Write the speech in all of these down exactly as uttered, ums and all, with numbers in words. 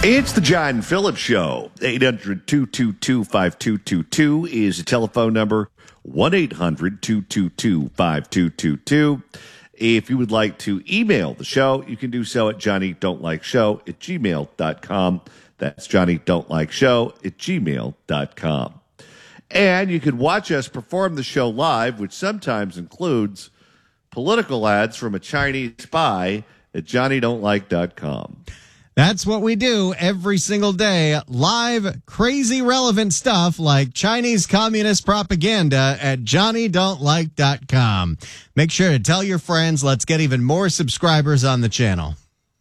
It's the John Phillips Show. eight hundred, two two two, five two two two is the telephone number. one eight hundred, two two two, five two two two. If you would like to email the show, you can do so at johnny don't like show at gmail dot com. That's johnny don't like show at gmail dot com. And you can watch us perform the show live, which sometimes includes political ads from a Chinese spy at johnny don't like dot com. That's what we do every single day. Live, crazy relevant stuff like Chinese communist propaganda at johnny don't like dot com. Make sure to tell your friends. Let's get even more subscribers on the channel.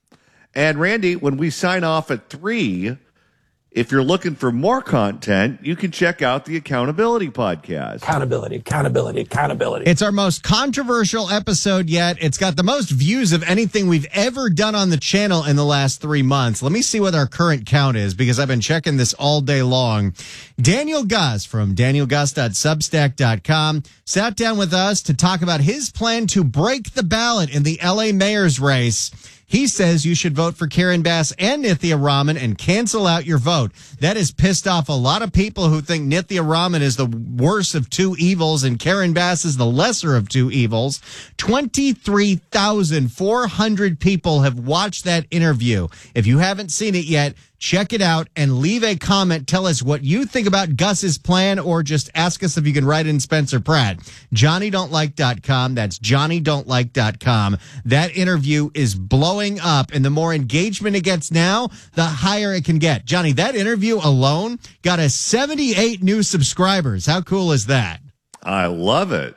And Randy, when we sign off at three, if you're looking for more content, you can check out the Accountability Podcast. Accountability, accountability, accountability. It's our most controversial episode yet. It's got the most views of anything we've ever done on the channel in the last three months. Let me see what our current count is, because I've been checking this all day long. Daniel Gus from daniel gus dot substack dot com sat down with us to talk about his plan to break the ballot in the L A mayor's race. He says you should vote for Karen Bass and Nithya Raman and cancel out your vote. That has pissed off a lot of people who think Nithya Raman is the worst of two evils and Karen Bass is the lesser of two evils. twenty-three thousand four hundred people have watched that interview. If you haven't seen it yet, check it out and leave a comment. Tell us what you think about Gus's plan, or just ask us if you can write in Spencer Pratt. johnny don't like dot com. That's johnny don't like dot com. That interview is blowing up, and the more engagement it gets now, the higher it can get. Johnny, that interview alone got us seventy-eight new subscribers. How cool is that? I love it.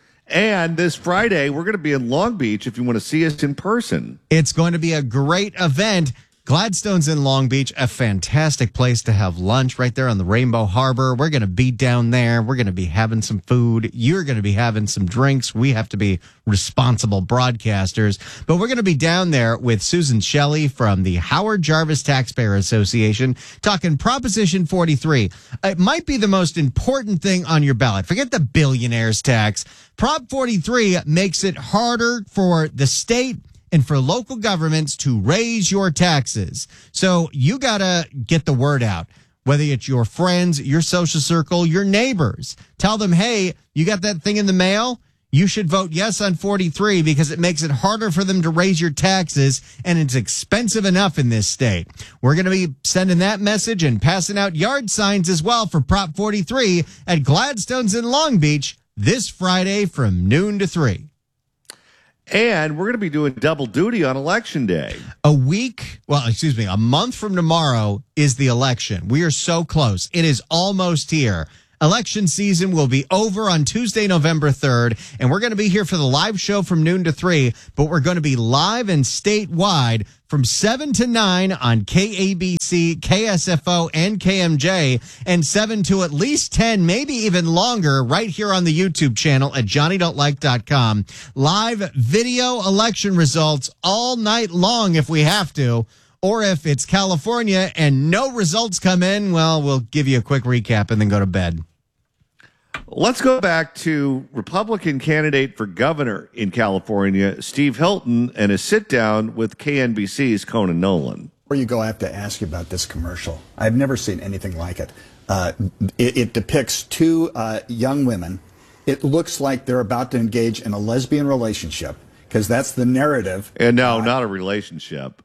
And this Friday, we're going to be in Long Beach if you want to see us in person. It's going to be a great event. Gladstone's in Long Beach, a fantastic place to have lunch right there on the Rainbow Harbor. We're going to be down there. We're going to be having some food. You're going to be having some drinks. We have to be responsible broadcasters. But we're going to be down there with Susan Shelley from the Howard Jarvis Taxpayer Association talking Proposition forty-three. It might be the most important thing on your ballot. Forget the billionaires tax. Prop forty-three makes it harder for the state and for local governments to raise your taxes. So you got to get the word out, whether it's your friends, your social circle, your neighbors. Tell them, hey, you got that thing in the mail? You should vote yes on forty-three because it makes it harder for them to raise your taxes, and it's expensive enough in this state. We're going to be sending that message and passing out yard signs as well for Prop forty-three at Gladstone's in Long Beach this Friday from noon to three. And we're going to be doing double duty on Election Day. A week, well, excuse me, a month from tomorrow is the election. We are so close. It is almost here. Election season will be over on Tuesday, November third, and we're going to be here for the live show from noon to three, but we're going to be live and statewide from seven to nine on K A B C, K S F O, and K M J, and seven to at least ten, maybe even longer, right here on the YouTube channel at johnny don't like dot com. Live video election results all night long if we have to. Or if it's California and no results come in, well, we'll give you a quick recap and then go to bed. Let's go back to Republican candidate for governor in California, Steve Hilton, and a sit-down with K N B C's Conan Nolan. Before you go, I have to ask you about this commercial. I've never seen anything like it. Uh, it, it depicts two uh, young women. It looks like they're about to engage in a lesbian relationship, because that's the narrative. And no, uh, not a relationship.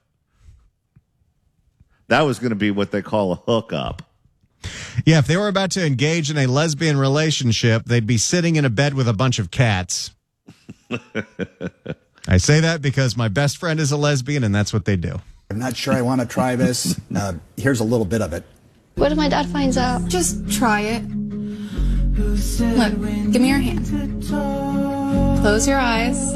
That was going to be what they call a hookup. Yeah, if they were about to engage in a lesbian relationship, they'd be sitting in a bed with a bunch of cats. I say that because my best friend is a lesbian, and that's what they do. I'm not sure I want to try this. Uh, here's a little bit of it. What if my dad finds out? Just try it. Look, give me your hand. Close your eyes.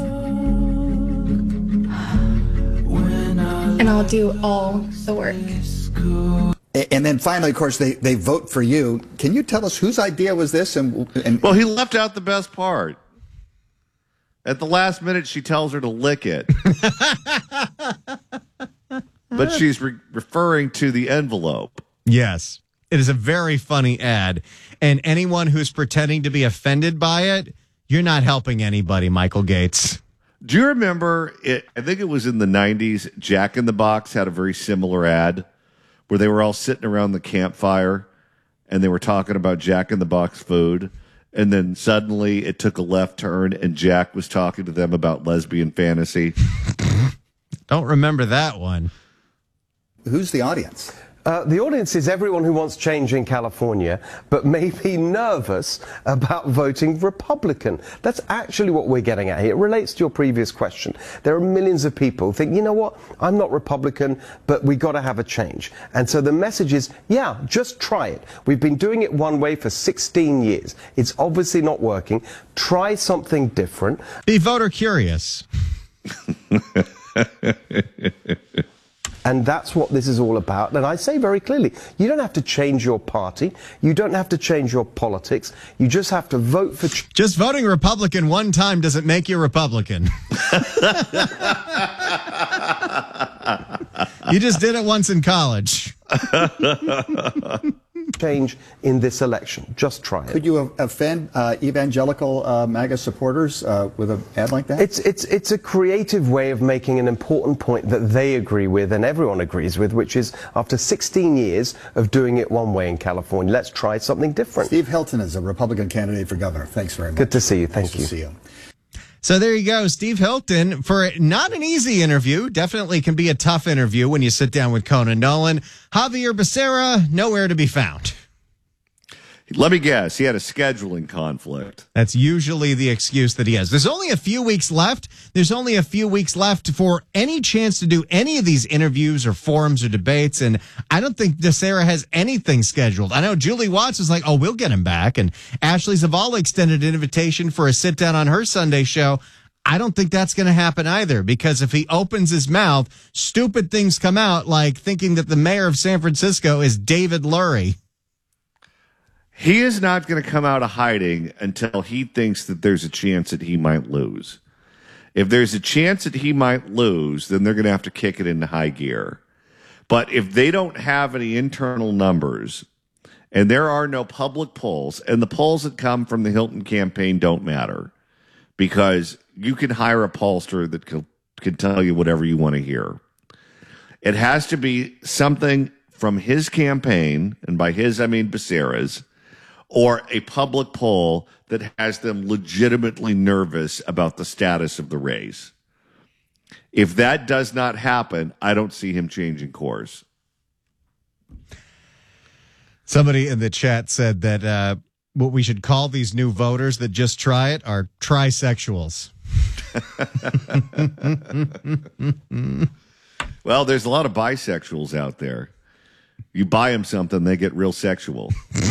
And I'll do all the work. And then finally, of course, they, they vote for you. Can you tell us whose idea was this? And, and Well, he left out the best part. At the last minute, she tells her to lick it. But she's re- referring to the envelope. Yes. It is a very funny ad. And anyone who's pretending to be offended by it, you're not helping anybody, Michael Gates. Do you remember, it, I think it was in the nineties, Jack in the Box had a very similar ad where they were all sitting around the campfire and they were talking about Jack in the Box food. And then suddenly it took a left turn and Jack was talking to them about lesbian fantasy. Don't remember that one. Who's the audience? Uh, the audience is everyone who wants change in California, but may be nervous about voting Republican. That's actually what we're getting at here. It relates to your previous question. There are millions of people who think, you know what, I'm not Republican, but we got to have a change. And so the message is, yeah, just try it. We've been doing it one way for sixteen years. It's obviously not working. Try something different. Be voter curious. And that's what this is all about. And I say very clearly, you don't have to change your party. You don't have to change your politics. You just have to vote for... Ch- just voting Republican one time doesn't make you Republican. You just did it once in college. change in this election. Just try it. Could you offend uh, evangelical uh, MAGA supporters uh, with an ad like that? It's, it's, it's a creative way of making an important point that they agree with and everyone agrees with, which is after sixteen years of doing it one way in California, let's try something different. Steve Hilton is a Republican candidate for governor. Thanks very much. Good to see you. Thank nice you. To see you. So there you go, Steve Hilton, for not an easy interview. Definitely can be a tough interview when you sit down with Conan Nolan. Javier Becerra, nowhere to be found. Let me guess, he had a scheduling conflict. That's usually the excuse that he has. There's only a few weeks left. There's only a few weeks left for any chance to do any of these interviews or forums or debates, and I don't think Becerra has anything scheduled. I know Julie Watts was like, oh, we'll get him back, and Ashley Zavala extended an invitation for a sit-down on her Sunday show. I don't think that's going to happen either, because if he opens his mouth, stupid things come out, like thinking that the mayor of San Francisco is David Lurie. He is not going to come out of hiding until he thinks that there's a chance that he might lose. If there's a chance that he might lose, then they're going to have to kick it into high gear. But if they don't have any internal numbers, and there are no public polls, and the polls that come from the Hilton campaign don't matter, because you can hire a pollster that can, can tell you whatever you want to hear. It has to be something from his campaign, and by his I mean Becerra's, or a public poll that has them legitimately nervous about the status of the race. If that does not happen, I don't see him changing course. Somebody in the chat said that uh, what we should call these new voters that just try it are trisexuals. Well, there's a lot of bisexuals out there. You buy them something, they get real sexual.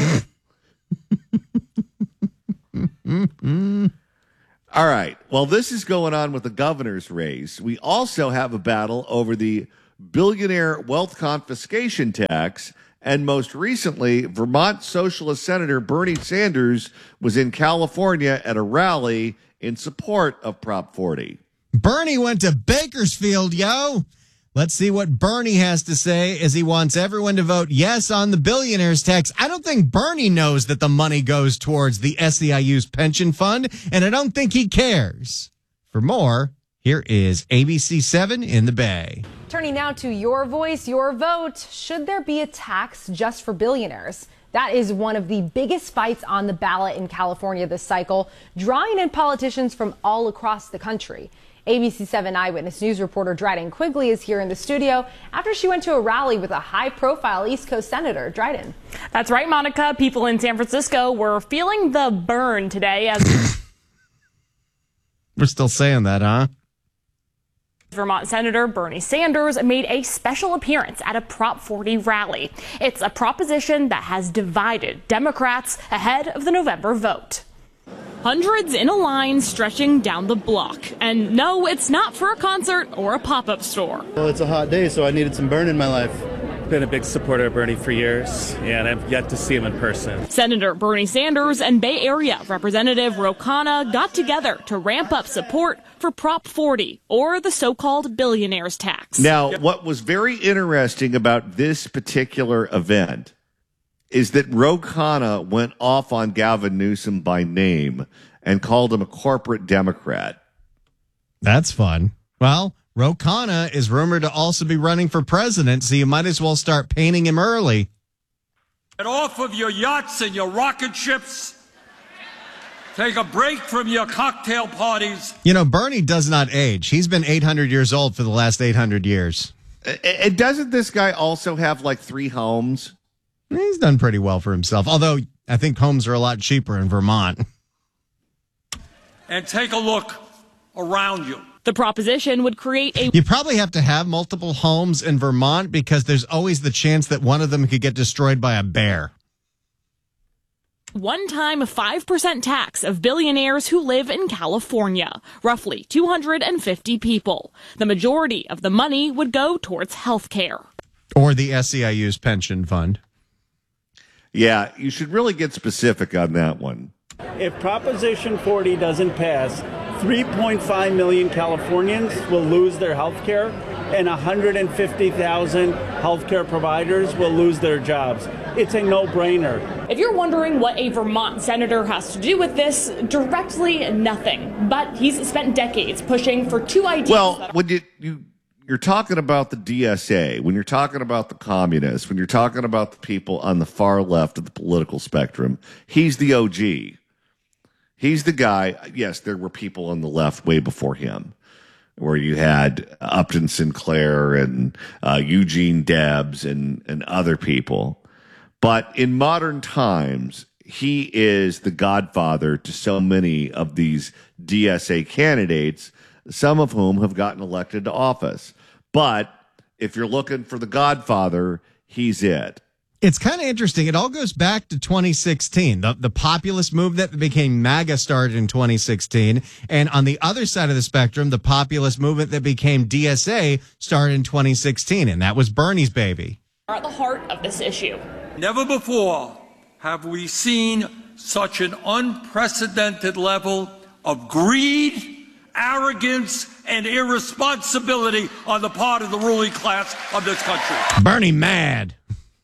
All right. Well, this is going on with the governor's race. We also have a battle over the billionaire wealth confiscation tax. And most recently, Vermont Socialist Senator Bernie Sanders was in California at a rally in support of Prop forty. Bernie went to Bakersfield, yo. Let's see what Bernie has to say as he wants everyone to vote yes on the billionaire's tax. I don't think Bernie knows that the money goes towards the S E I U's pension fund, and I don't think he cares. For more, here is A B C seven in the Bay. Turning now to your voice, your vote. Should there be a tax just for billionaires? That is one of the biggest fights on the ballot in California this cycle, drawing in politicians from all across the country. A B C seven Eyewitness News reporter Dryden Quigley is here in the studio after she went to a rally with a high-profile East Coast senator. Dryden. That's right, Monica. People in San Francisco were feeling the burn today as We're still saying that, huh? Vermont Senator Bernie Sanders made a special appearance at a Prop forty rally. It's a proposition that has divided Democrats ahead of the November vote. Hundreds in a line stretching down the block. And no, it's not for a concert or a pop-up store. Well, it's a hot day, so I needed some burn in my life. Been a big supporter of Bernie for years, and I've yet to see him in person. Senator Bernie Sanders and Bay Area Representative Ro Khanna got together to ramp up support for Prop forty, or the so-called billionaire's tax. Now, what was very interesting about this particular event is that Ro Khanna went off on Gavin Newsom by name and called him a corporate Democrat. That's fun. Well, Ro Khanna is rumored to also be running for president, so you might as well start painting him early. Get off of your yachts and your rocket ships. Take a break from your cocktail parties. You know, Bernie does not age. He's been eight hundred years old for the last eight hundred years. And doesn't this guy also have like three homes? He's done pretty well for himself, although I think homes are a lot cheaper in Vermont. And take a look around you. The proposition would create a... You probably have to have multiple homes in Vermont because there's always the chance that one of them could get destroyed by a bear. One-time five percent tax of billionaires who live in California, roughly two hundred fifty people. The majority of the money would go towards health care. Or the S E I U's pension fund. Yeah, you should really get specific on that one. If Proposition forty doesn't pass, three point five million Californians will lose their health care, and one hundred fifty thousand healthcare providers will lose their jobs. It's a no-brainer. If you're wondering what a Vermont senator has to do with this, directly nothing. But he's spent decades pushing for two ideas. Well, that are- when you, you, you're talking about the D S A, when you're talking about the communists, when you're talking about the people on the far left of the political spectrum, he's the O G. He's the guy. Yes, there were people on the left way before him, where you had Upton Sinclair and uh, Eugene Debs and, and other people. But in modern times, he is the godfather to so many of these D S A candidates, some of whom have gotten elected to office. But if you're looking for the godfather, he's it. It's kind of interesting. It all goes back to twenty sixteen. The, the populist movement that became MAGA started in twenty sixteen. And on the other side of the spectrum, the populist movement that became D S A started in twenty sixteen. And that was Bernie's baby. Are at the heart of this issue. Never before have we seen such an unprecedented level of greed, arrogance, and irresponsibility on the part of the ruling class of this country. Bernie mad.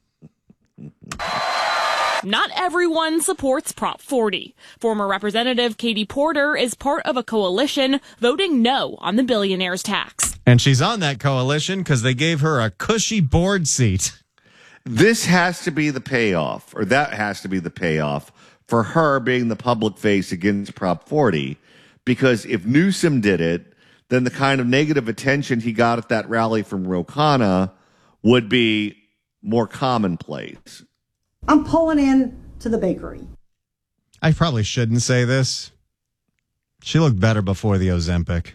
Not everyone supports Prop forty. Former Representative Katie Porter is part of a coalition voting no on the billionaire's tax. And she's on that coalition because they gave her a cushy board seat. This has to be the payoff, or that has to be the payoff for her being the public face against Prop forty, because if Newsom did it, then the kind of negative attention he got at that rally from Ro Khanna would be more commonplace. I'm pulling in to the bakery. I probably shouldn't say this. She looked better before the Ozempic.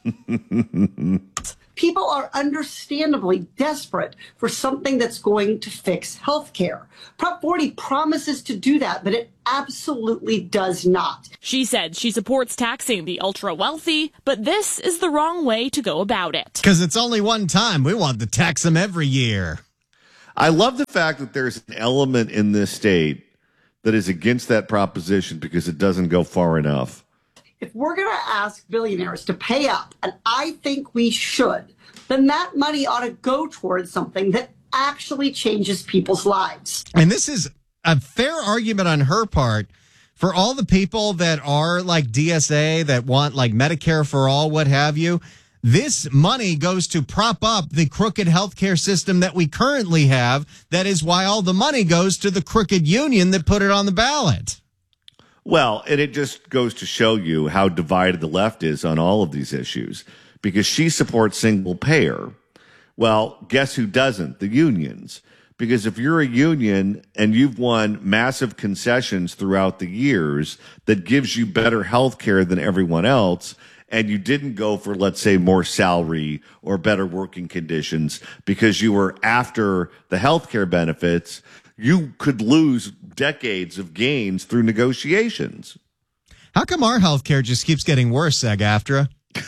People are understandably desperate for something that's going to fix health care. Prop forty promises to do that, but it absolutely does not. She said she supports taxing the ultra-wealthy, but this is the wrong way to go about it. Because it's only one time. We want to tax them every year. I love the fact that there's an element in this state that is against that proposition because it doesn't go far enough. If we're going to ask billionaires to pay up, and I think we should, then that money ought to go towards something that actually changes people's lives. And this is a fair argument on her part for all the people that are like D S A, that want like Medicare for all, what have you. This money goes to prop up the crooked healthcare system that we currently have. That is why all the money goes to the crooked union that put it on the ballot. Well, and it just goes to show you how divided the left is on all of these issues, because she supports single payer. Well, guess who doesn't? The unions. Because if you're a union and you've won massive concessions throughout the years that gives you better health care than everyone else, and you didn't go for, let's say, more salary or better working conditions because you were after the health care benefits, you could lose decades of gains through negotiations. How come our health care just keeps getting worse, SAG-AFTRA?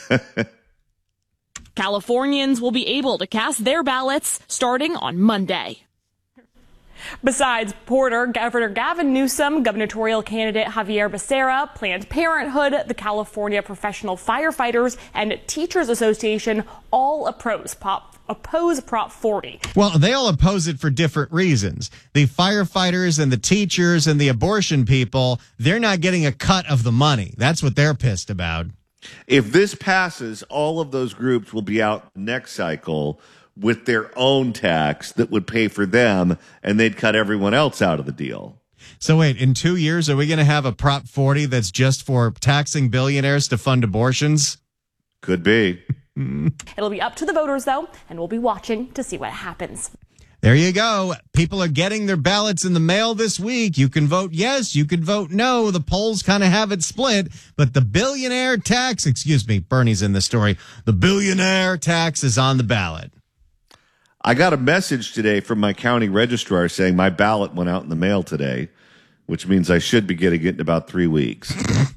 Californians will be able to cast their ballots starting on Monday. Besides Porter, Governor Gavin Newsom, gubernatorial candidate Javier Becerra, Planned Parenthood, the California Professional Firefighters, and Teachers Association all oppose Prop, oppose Prop forty. Well, they all oppose it for different reasons. The firefighters and the teachers and the abortion people, they're not getting a cut of the money. That's what they're pissed about. If this passes, all of those groups will be out next cycle with their own tax that would pay for them, and they'd cut everyone else out of the deal. So wait, in two years, are we going to have a Prop forty that's just for taxing billionaires to fund abortions? Could be. It'll be up to the voters, though, and we'll be watching to see what happens. There you go. People are getting their ballots in the mail this week. You can vote yes, you can vote no. The polls kind of have it split, but the billionaire tax, excuse me, Bernie's in the story. The billionaire tax is on the ballot. I got a message today from my county registrar saying my ballot went out in the mail today, which means I should be getting it in about three weeks.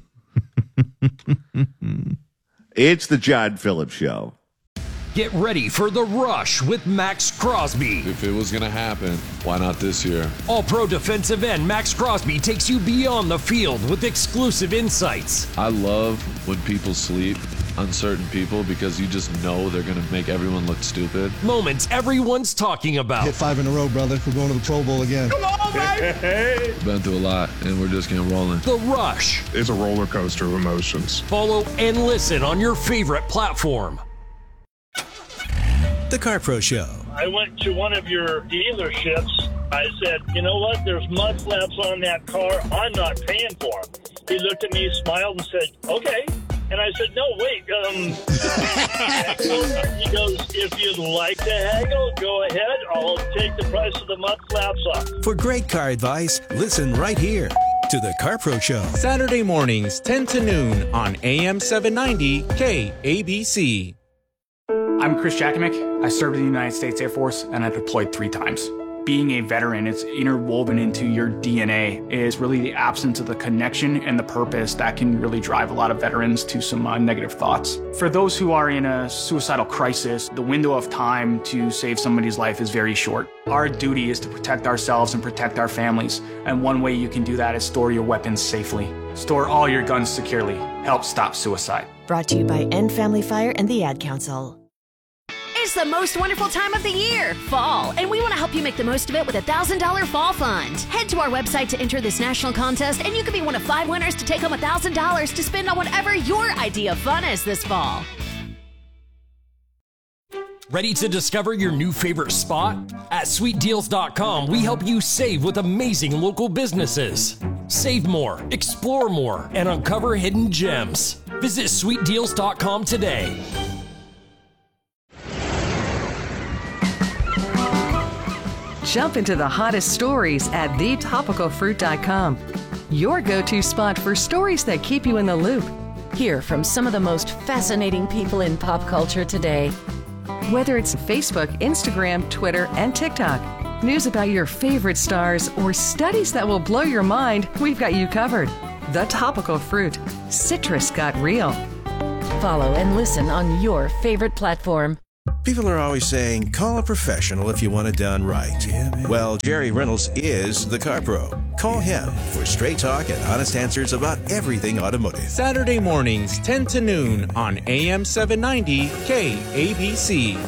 It's the John Phillips Show. Get ready for The Rush with Max Crosby. If it was going to happen, why not this year? All-Pro defensive end Max Crosby takes you beyond the field with exclusive insights. I love when people sleep on certain people because you just know they're going to make everyone look stupid. Moments everyone's talking about. Hit five in a row, brother. We're going to the Pro Bowl again. Come on, baby! Been through a lot, and we're just getting rolling. The Rush. It's a roller coaster of emotions. Follow and listen on your favorite platform. The CarPro Show. I went to one of your dealerships. I said, you know what? There's mud flaps on that car. I'm not paying for them. He looked at me, smiled, and said, okay. And I said, no, wait. Um, he goes, if you'd like to haggle, go ahead. I'll take the price of the mud flaps off. For great car advice, listen right here to The CarPro Show. Saturday mornings, ten to noon on A M seven ninety K A B C. I'm Chris Jakimick. I served in the United States Air Force and I deployed three times. Being a veteran, it's interwoven into your D N A. It is really the absence of the connection and the purpose that can really drive a lot of veterans to some uh, negative thoughts. For those who are in a suicidal crisis, the window of time to save somebody's life is very short. Our duty is to protect ourselves and protect our families. And one way you can do that is store your weapons safely. Store all your guns securely. Help stop suicide. Brought to you by End Family Fire and the Ad Council. It's the most wonderful time of the year, fall, and we want to help you make the most of it with a one thousand dollars Fall Fund. Head to our website to enter this national contest, and you could be one of five winners to take home one thousand dollars to spend on whatever your idea of fun is this fall. Ready to discover your new favorite spot? At sweet deals dot com, we help you save with amazing local businesses. Save more, explore more, and uncover hidden gems. Visit sweet deals dot com today. Jump into the hottest stories at the topical fruit dot com. Your go-to spot for stories that keep you in the loop. Hear from some of the most fascinating people in pop culture today. Whether it's Facebook, Instagram, Twitter, and TikTok, news about your favorite stars, or studies that will blow your mind, we've got you covered. The Topical Fruit. Citrus got real. Follow and listen on your favorite platform. People are always saying, call a professional if you want it done right. Yeah, well, Jerry Reynolds is the Car Pro. Call him for straight talk and honest answers about everything automotive. Saturday mornings, ten to noon on A M seven ninety K A B C.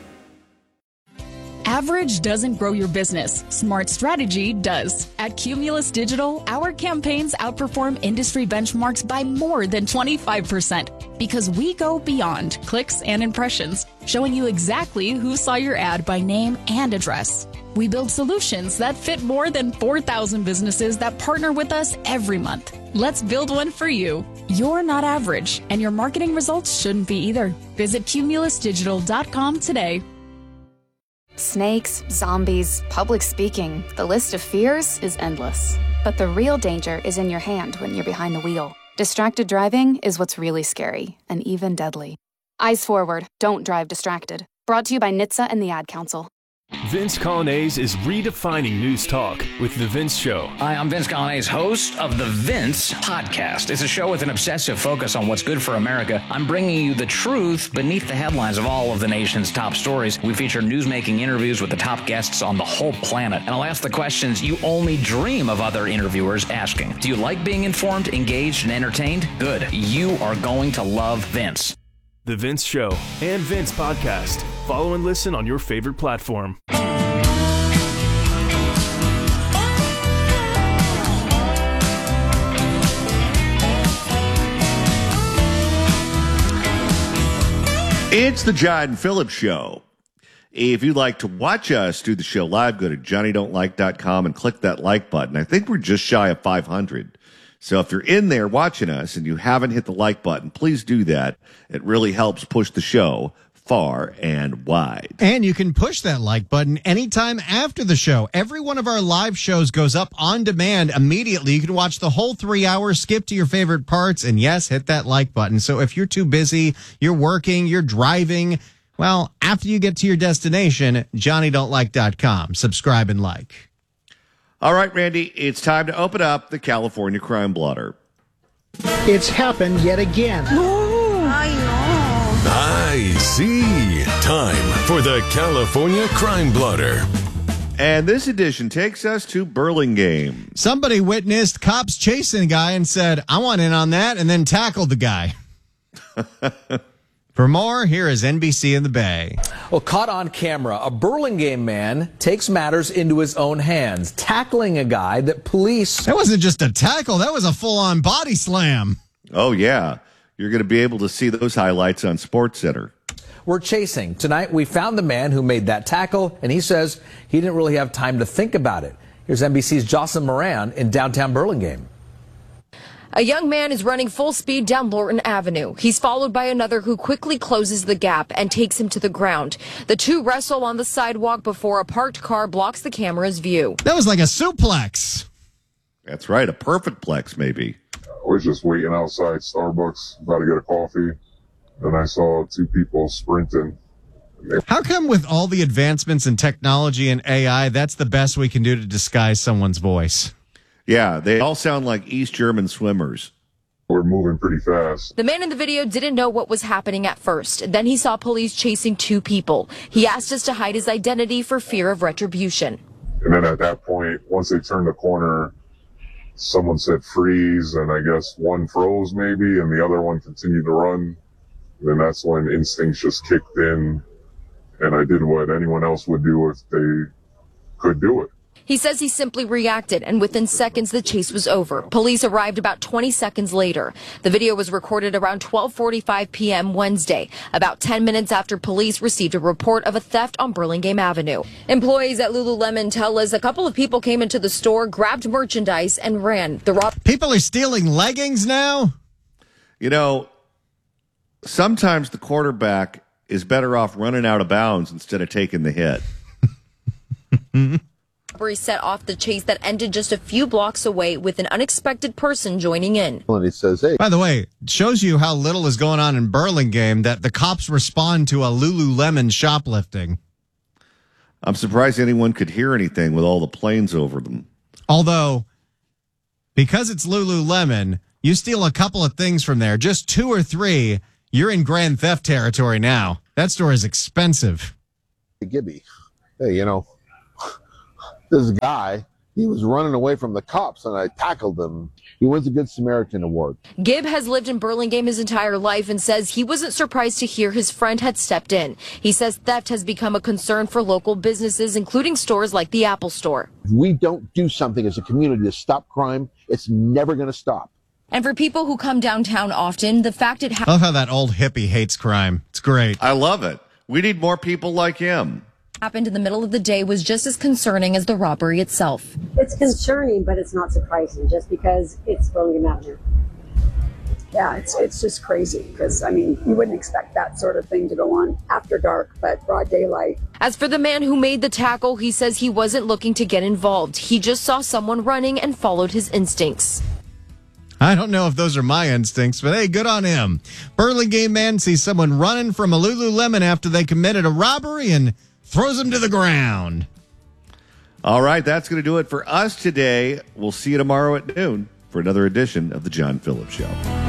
Average doesn't grow your business. Smart strategy does. At Cumulus Digital, our campaigns outperform industry benchmarks by more than twenty-five percent because we go beyond clicks and impressions, showing you exactly who saw your ad by name and address. We build solutions that fit more than four thousand businesses that partner with us every month. Let's build one for you. You're not average, and your marketing results shouldn't be either. Visit cumulus digital dot com today. Snakes, zombies, public speaking, the list of fears is endless. But the real danger is in your hand when you're behind the wheel. Distracted driving is what's really scary and even deadly. Eyes forward, don't drive distracted. Brought to you by N H T S A and the Ad Council. Vince Colonnese is redefining news talk with The Vince Show. Hi, I'm Vince Colonnese, host of The Vince Podcast. It's a show with an obsessive focus on what's good for America. I'm bringing you the truth beneath the headlines of all of the nation's top stories. We feature newsmaking interviews with the top guests on the whole planet. And I'll ask the questions you only dream of other interviewers asking. Do you like being informed, engaged, and entertained? Good. You are going to love Vince. The Vince Show and Vince Podcast. Follow and listen on your favorite platform. It's the John Phillips Show. If you'd like to watch us do the show live, go to johnny don't like dot com and click that like button. I think we're just shy of five hundred. So if you're in there watching us and you haven't hit the like button, please do that. It really helps push the show far and wide. And you can push that like button anytime after the show. Every one of our live shows goes up on demand immediately. You can watch the whole three hours, skip to your favorite parts, and yes, hit that like button. So if you're too busy, you're working, you're driving, well, after you get to your destination, johnny don't like dot com. Subscribe and like. All right, Randy, it's time to open up the California Crime Blotter. It's happened yet again. Oh, I know. I see. Time for the California Crime Blotter. And this edition takes us to Burlingame. Somebody witnessed cops chasing a guy and said, I want in on that, and then tackled the guy. For more, here is N B C in the Bay. Well, caught on camera, a Burlingame man takes matters into his own hands, tackling a guy that police... That wasn't just a tackle, that was a full-on body slam. Oh, yeah. You're going to be able to see those highlights on SportsCenter. We're chasing. Tonight, we found the man who made that tackle, and he says he didn't really have time to think about it. Here's N B C's Jocelyn Moran in downtown Burlingame. A young man is running full speed down Lorton Avenue. He's followed by another who quickly closes the gap and takes him to the ground. The two wrestle on the sidewalk before a parked car blocks the camera's view. That was like a suplex. That's right, a perfect plex, maybe. I was just waiting outside Starbucks, about to get a coffee. Then I saw two people sprinting. How come with all the advancements in technology and A I, that's the best we can do to disguise someone's voice? Yeah, they all sound like East German swimmers. We're moving pretty fast. The man in the video didn't know what was happening at first. Then he saw police chasing two people. He asked us to hide his identity for fear of retribution. And then at that point, once they turned the corner, someone said freeze, and I guess one froze maybe, and the other one continued to run. And then that's when instincts just kicked in, and I did what anyone else would do if they could do it. He says he simply reacted, and within seconds, the chase was over. Police arrived about twenty seconds later. The video was recorded around twelve forty-five p.m. Wednesday, about ten minutes after police received a report of a theft on Burlingame Avenue. Employees at Lululemon tell us a couple of people came into the store, grabbed merchandise, and ran. The rob- People are stealing leggings now? You know, sometimes the quarterback is better off running out of bounds instead of taking the hit. Robbery set off the chase that ended just a few blocks away with an unexpected person joining in. And he says, hey. By the way, it shows you how little is going on in Burlingame that the cops respond to a Lululemon shoplifting. I'm surprised anyone could hear anything with all the planes over them. Although, because it's Lululemon, you steal a couple of things from there, just two or three, you're in grand theft territory now. That store is expensive. Hey, Gibby, hey, you know, this guy, he was running away from the cops, and I tackled him. He wins a Good Samaritan award. Gibb has lived in Burlingame his entire life and says he wasn't surprised to hear his friend had stepped in. He says theft has become a concern for local businesses, including stores like the Apple Store. If we don't do something as a community to stop crime, it's never going to stop. And for people who come downtown often, the fact it ha- I love how that old hippie hates crime. It's great. I love it. We need more people like him. happened in the middle of the day was just as concerning as the robbery itself. It's concerning, but it's not surprising just because it's Burlingame Avenue. Yeah, it's it's just crazy because, I mean, you wouldn't expect that sort of thing to go on after dark, but broad daylight. As for the man who made the tackle, he says he wasn't looking to get involved. He just saw someone running and followed his instincts. I don't know if those are my instincts, but hey, good on him. Burlingame man sees someone running from a Lululemon after they committed a robbery and throws him to the ground. All right, that's going to do it for us today. We'll see you tomorrow at noon for another edition of The John Phillips Show.